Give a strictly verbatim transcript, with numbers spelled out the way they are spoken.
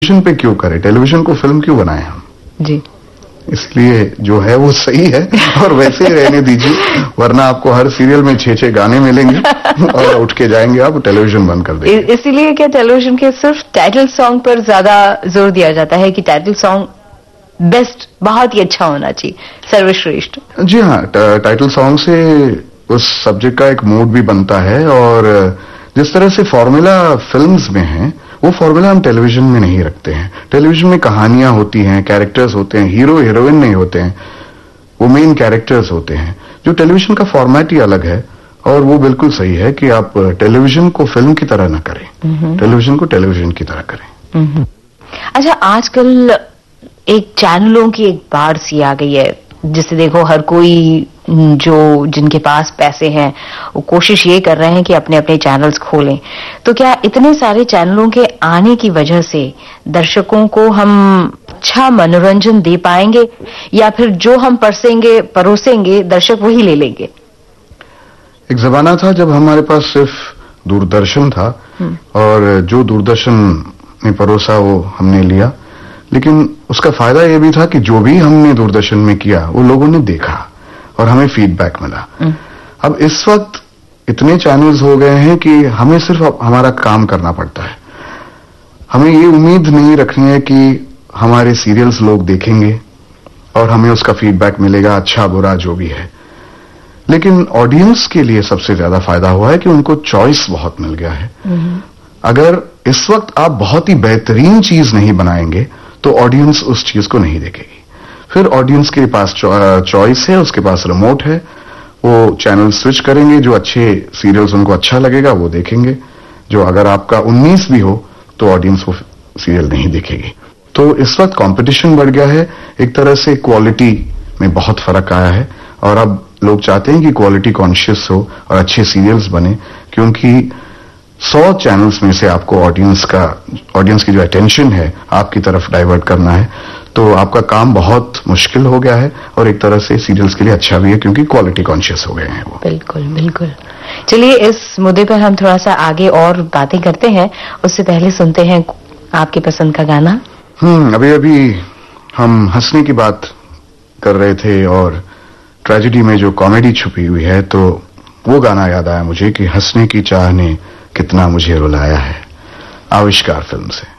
Television पे क्यों करें, टेलीविजन को फिल्म क्यों बनाए हम जी, इसलिए जो है वो सही है और वैसे ही रहने दीजिए, वरना आपको हर सीरियल में छह छह गाने मिलेंगे और उठ के जाएंगे आप, टेलीविजन बंद कर देंगे। इसीलिए क्या टेलीविजन के सिर्फ टाइटल सॉन्ग पर ज्यादा जोर दिया जाता है कि टाइटल सॉन्ग बेस्ट, बहुत ही अच्छा होना चाहिए, सर्वश्रेष्ठ? जी हाँ, टाइटल सॉन्ग से उस सब्जेक्ट का एक मूड भी बनता है, और जिस तरह से फॉर्मूला फिल्म्स में है वो फॉर्मूला हम टेलीविजन में नहीं रखते हैं। टेलीविजन में कहानियां होती हैं, कैरेक्टर्स होते हैं, हीरो हीरोइन नहीं होते हैं, वो मेन कैरेक्टर्स होते हैं। जो टेलीविजन का फॉर्मेट ही अलग है, और वो बिल्कुल सही है कि आप टेलीविजन को फिल्म की तरह ना करें, टेलीविजन को टेलीविजन की तरह करें। अच्छा, आजकल एक चैनलों की एक बाढ़ सी आ गई है, जिससे देखो हर कोई जो जिनके पास पैसे हैं वो कोशिश ये कर रहे हैं कि अपने अपने चैनल्स खोलें। तो क्या इतने सारे चैनलों के आने की वजह से दर्शकों को हम अच्छा मनोरंजन दे पाएंगे, या फिर जो हम परसेंगे परोसेंगे दर्शक वही ले लेंगे? एक जमाना था जब हमारे पास सिर्फ दूरदर्शन था, और जो दूरदर्शन ने परोसा वो हमने लिया, लेकिन उसका फायदा ये भी था कि जो भी हमने दूरदर्शन में किया वो लोगों ने देखा और हमें फीडबैक मिला। अब इस वक्त इतने चैनल्स हो गए हैं कि हमें सिर्फ हमारा काम करना पड़ता है। हमें ये उम्मीद नहीं रखनी है कि हमारे सीरियल्स लोग देखेंगे और हमें उसका फीडबैक मिलेगा, अच्छा बुरा जो भी है। लेकिन ऑडियंस के लिए सबसे ज्यादा फायदा हुआ है कि उनको चॉइस बहुत मिल गया है। अगर इस वक्त आप बहुत ही बेहतरीन चीज नहीं बनाएंगे तो ऑडियंस उस चीज को नहीं देखेगी। फिर ऑडियंस के पास चॉइस है, उसके पास रिमोट है, वो चैनल स्विच करेंगे, जो अच्छे सीरियल्स उनको अच्छा लगेगा वो देखेंगे, जो अगर आपका उन्नीस भी हो तो ऑडियंस वो सीरियल नहीं देखेगी। तो इस वक्त कंपटीशन बढ़ गया है, एक तरह से क्वालिटी में बहुत फर्क आया है, और अब लोग चाहते हैं कि क्वालिटी कॉन्शियस हो और अच्छे सीरियल्स बने, क्योंकि सौ चैनल्स में से आपको ऑडियंस का ऑडियंस की जो अटेंशन है आपकी तरफ डाइवर्ट करना है, तो आपका काम बहुत मुश्किल हो गया है, और एक तरह से सीरियल्स के लिए अच्छा भी है क्योंकि क्वालिटी कॉन्शियस हो गए हैं वो। बिल्कुल बिल्कुल। चलिए, इस मुद्दे पर हम थोड़ा सा आगे और बातें करते हैं, उससे पहले सुनते हैं आपकी पसंद का गाना। हम्म अभी अभी हम हंसने की बात कर रहे थे और ट्रेजेडी में जो कॉमेडी छुपी हुई है, तो वो गाना याद आया मुझे कि हंसने की चाह ने कितना मुझे रुलाया है, आविष्कार फिल्म से।